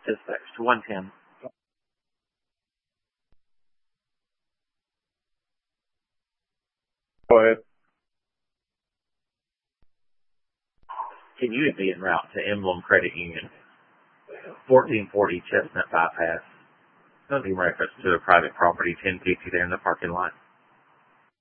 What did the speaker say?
Dispatch to 110. Go ahead. Can you be en route to Emblem Credit Union, 1440 Chestnut Bypass? Nothing reference to a private property 1050 there in the parking lot.